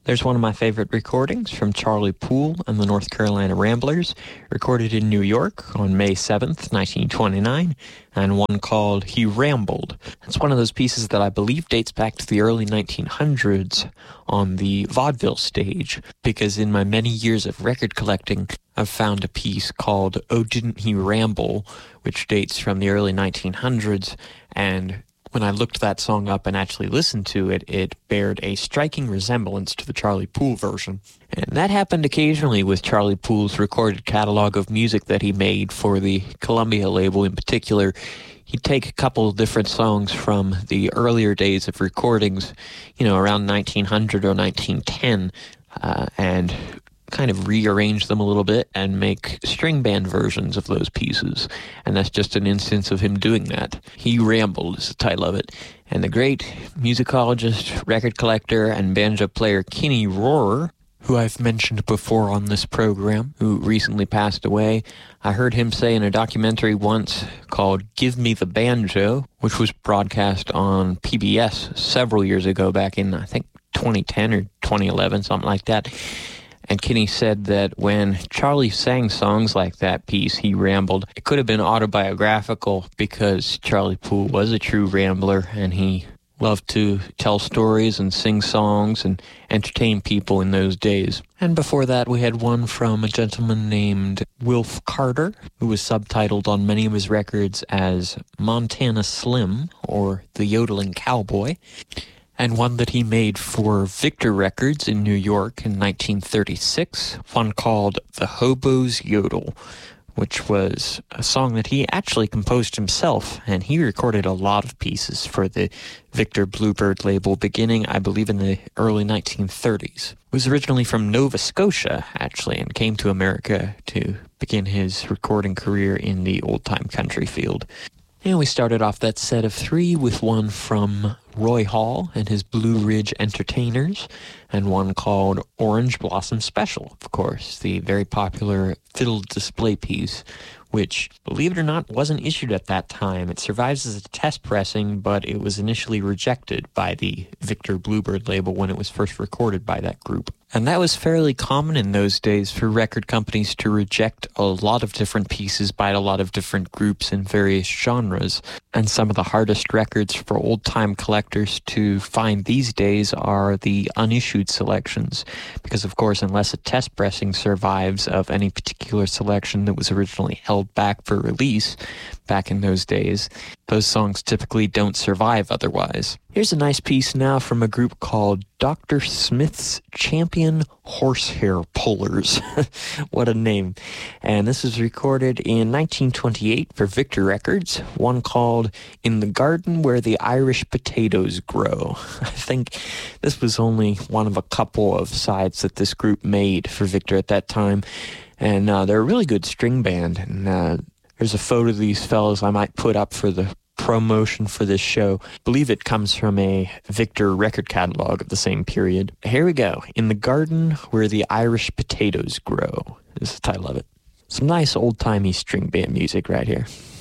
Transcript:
There's one of my favorite recordings from Charlie Poole and the North Carolina Ramblers, recorded in New York on May 7th, 1929, and one called He Rambled. It's one of those pieces that I believe dates back to the early 1900s on the vaudeville stage, because in my many years of record collecting, I've found a piece called Oh Didn't He Ramble, which dates from the early 1900s, and when I looked that song up and actually listened to it, it bared a striking resemblance to the Charlie Poole version. And that happened occasionally with Charlie Poole's recorded catalog of music that he made for the Columbia label in particular. He'd take a couple of different songs from the earlier days of recordings, around 1900 or 1910, and kind of rearrange them a little bit and make string band versions of those pieces. And that's just an instance of him doing that. He Rambled is the title of it. And the great musicologist, record collector, and banjo player Kenny Rohrer, who I've mentioned before on this program, who recently passed away, I heard him say in a documentary once called Give Me the Banjo, which was broadcast on PBS several years ago, back in, I think, 2010 or 2011, something like that. And Kenny said that when Charlie sang songs like that piece, He Rambled, it could have been autobiographical because Charlie Poole was a true rambler and he loved to tell stories and sing songs and entertain people in those days. And before that, we had one from a gentleman named Wilf Carter, who was subtitled on many of his records as Montana Slim or The Yodeling Cowboy, and one that he made for Victor Records in New York in 1936, one called The Hobo's Yodel, which was a song that he actually composed himself, and he recorded a lot of pieces for the Victor Bluebird label beginning, I believe, in the early 1930s. He was originally from Nova Scotia, actually, and came to America to begin his recording career in the old-time country field. And we started off that set of three with one from Roy Hall and his Blue Ridge Entertainers, and one called Orange Blossom Special, of course, the very popular fiddle display piece, which, believe it or not, wasn't issued at that time. It survives as a test pressing, but it was initially rejected by the Victor Bluebird label when it was first recorded by that group. And that was fairly common in those days for record companies to reject a lot of different pieces by a lot of different groups in various genres. And some of the hardest records for old-time collectors to find these days are the unissued selections. Because, of course, unless a test pressing survives of any particular selection that was originally held back for release back in those days, those songs typically don't survive otherwise. Here's a nice piece now from a group called Dr. Smith's Champion Horsehair Pullers. What a name. And this was recorded in 1928 for Victor Records, one called In the Garden Where the Irish Potatoes Grow. I think this was only one of a couple of sides that this group made for Victor at that time. And they're a really good string band. And there's a photo of these fellows I might put up for the promotion for this show. I believe it comes from a Victor record catalog of the same period. Here we go. In the Garden Where the Irish Potatoes Grow is the title of it. Some nice old-timey string band music right here.